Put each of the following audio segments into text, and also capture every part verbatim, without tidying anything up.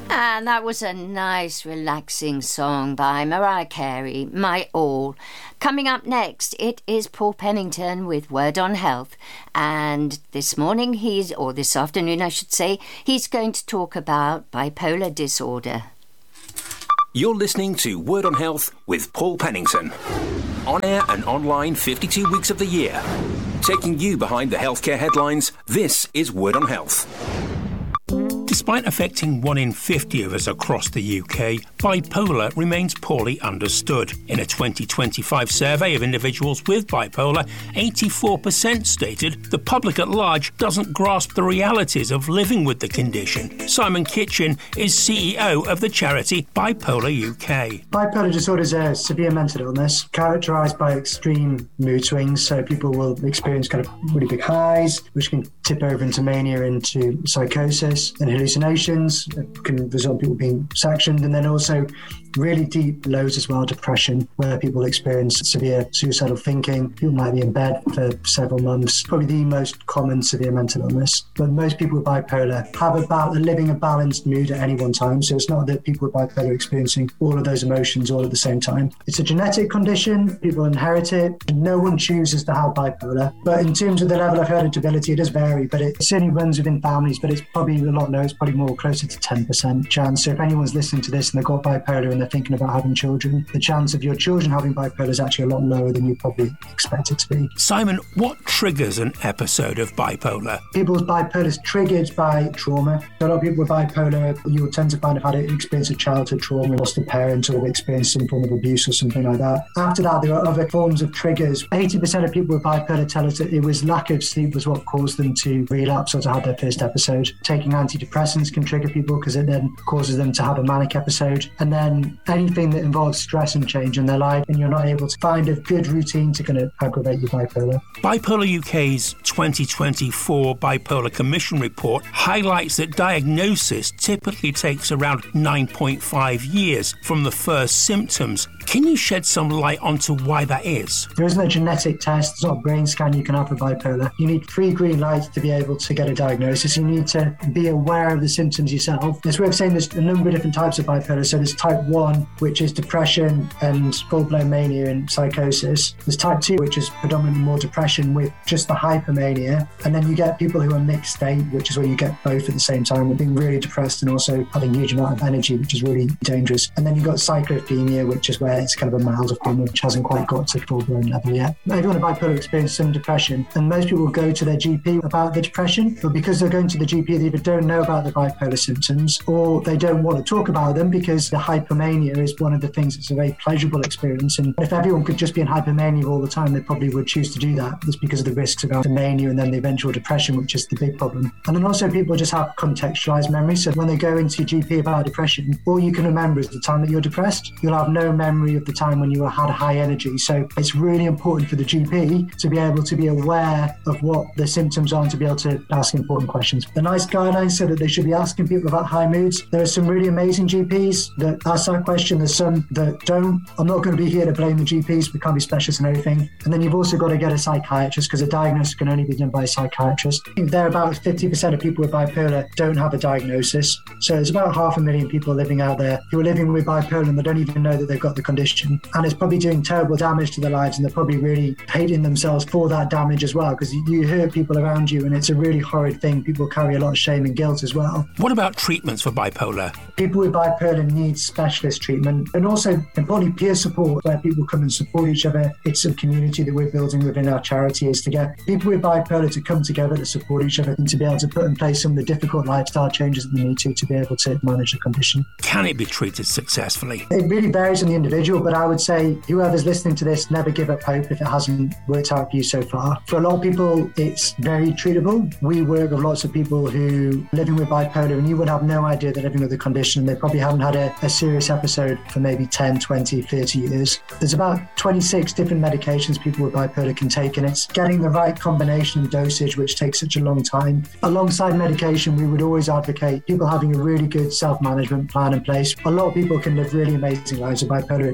And that was a nice, relaxing song by Mariah Carey, My All. Coming up next, it is Paul Pennington with Word on Health. And this morning, he's, or this afternoon, I should say, he's going to talk about bipolar disorder. You're listening to Word on Health with Paul Pennington. On air and online fifty-two weeks of the year. Taking you behind the healthcare headlines, this is Word on Health. Despite affecting one in fifty of us across the U K, bipolar remains poorly understood. In a twenty twenty-five survey of individuals with bipolar, eighty-four percent stated the public at large doesn't grasp the realities of living with the condition. Simon Kitchen is C E O of the charity Bipolar U K. Bipolar disorder is a severe mental illness characterised by extreme mood swings, so people will experience kind of really big highs, which can tip over into mania, into psychosis and hallucinations. It can result in people being sectioned, and then also really deep lows as well, depression, where people experience severe suicidal thinking. People might be in bed for several months. Probably the most common severe mental illness. But most people with bipolar have about living a balanced mood at any one time. So it's not that people with bipolar are experiencing all of those emotions all at the same time. It's a genetic condition. People inherit it. No one chooses to have bipolar. But in terms of the level of heritability, it does vary, but it certainly runs within families, but it's probably a lot lower. It's probably more closer to ten percent chance. So if anyone's listening to this and they've got bipolar and they're thinking about having children, the chance of your children having bipolar is actually a lot lower than you probably expect it to be. Simon, what triggers an episode of bipolar? People with bipolar is triggered by trauma. A lot of people with bipolar, you will tend to find have had an experience of childhood trauma, lost a parent, or experienced some form of abuse or something like that. After that, there are other forms of triggers. eighty percent of people with bipolar tell us that it was lack of sleep was what caused them to relapse or to have their first episode. Taking antidepressants can trigger people because it then causes them to have a manic episode. And then anything that involves stress and change in their life, and you're not able to find a good routine to kind of aggravate your bipolar. Bipolar U K's twenty twenty-four Bipolar Commission report highlights that diagnosis typically takes around nine point five years from the first symptoms. Can you shed some light onto why that is? There isn't a genetic test, there's not a brain scan you can have for bipolar. You need three green lights to be able to get a diagnosis. You need to be aware of the symptoms yourself. It's worth saying there's a number of different types of bipolar. So there's type one, which is depression and full-blown mania and psychosis. There's type two, which is predominantly more depression with just the hypermania. And then you get people who are mixed state, which is where you get both at the same time, being really depressed and also having a huge amount of energy, which is really dangerous. And then you've got cyclothymia, which is where it's kind of a milder form, which hasn't quite got to full-blown level yet. Everyone with bipolar experiences some depression, and most people go to their G P about the depression, but because they're going to the G P, they either don't know about the bipolar symptoms or they don't want to talk about them because the hypomania is one of the things that's a very pleasurable experience. And if everyone could just be in hypomania all the time, they probably would choose to do that. It's because of the risks of the mania and then the eventual depression, which is the big problem. And then also people just have contextualized memory. So when they go into G P about depression, all you can remember is the time that you're depressed. You'll have no memory of the time when you had high energy. So it's really important for the G P to be able to be aware of what the symptoms are and to be able to ask important questions. The NICE guidelines say that they should be asking people about high moods. There are some really amazing G Ps that ask that question. There's some that don't. I'm not going to be here to blame the G Ps. We can't be specialists in everything. And then you've also got to get a psychiatrist because a diagnosis can only be done by a psychiatrist. There about fifty percent of people with bipolar don't have a diagnosis. So there's about half a million people living out there who are living with bipolar and they don't even know that they've got the condition. And it's probably doing terrible damage to their lives, and they're probably really hating themselves for that damage as well, because you hurt people around you and it's a really horrid thing. People carry a lot of shame and guilt as well. What about treatments for bipolar? People with bipolar need specialist treatment and also importantly peer support, where people come and support each other. It's a community that we're building within our charity, is to get people with bipolar to come together to support each other and to be able to put in place some of the difficult lifestyle changes that they need to to be able to manage the condition. Can it be treated successfully? It really varies on the individual, but I would say whoever's listening to this, never give up hope if it hasn't worked out for you so far. For a lot of people, it's very treatable. We work with lots of people who are living with bipolar and you would have no idea they're living with the condition. They probably haven't had a, a serious episode for maybe ten, twenty, thirty years. There's about twenty-six different medications people with bipolar can take, and it's getting the right combination and dosage, which takes such a long time. Alongside medication, we would always advocate people having a really good self-management plan in place. A lot of people can live really amazing lives with bipolar. It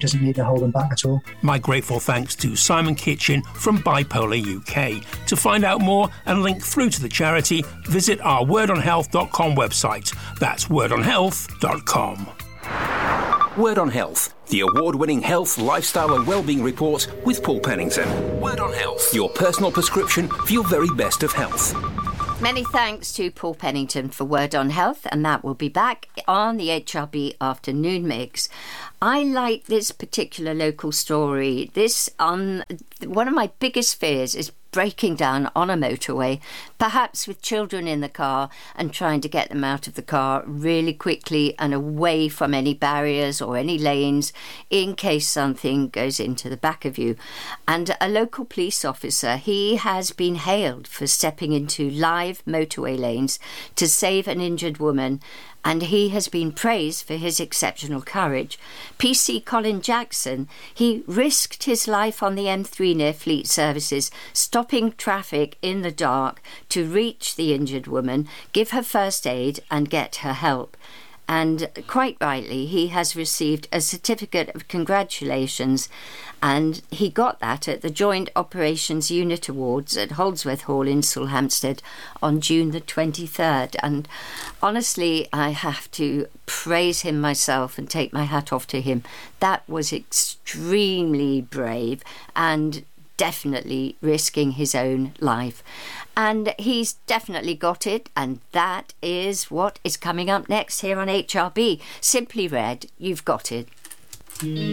doesn't need to hold them back at all. My grateful thanks to Simon Kitchen from Bipolar U K. To find out more and link through to the charity, visit our word on health dot com website. That's word on health dot com. Word on Health, the award-winning health, lifestyle and wellbeing report with Paul Pennington. Word on Health, your personal prescription for your very best of health. Many thanks to Paul Pennington for Word on Health, and that will be back on the H R B afternoon mix. I like this particular local story. This um, one of my biggest fears is breaking down on a motorway, perhaps with children in the car, and trying to get them out of the car really quickly and away from any barriers or any lanes in case something goes into the back of you. And a local police officer, he has been hailed for stepping into live motorway lanes to save an injured woman, and he has been praised for his exceptional courage. P C Colin Jackson, he risked his life on the M three near Fleet Services, stopping traffic in the dark to reach the injured woman, give her first aid and get her help. And quite rightly, he has received a certificate of congratulations, and he got that at the Joint Operations Unit Awards at Holdsworth Hall in Sulhampstead on June the twenty-third. And honestly, I have to praise him myself and take my hat off to him. That was extremely brave and definitely risking his own life. And he's definitely got it, and that is what is coming up next here on H R B. Simply Red, you've got it.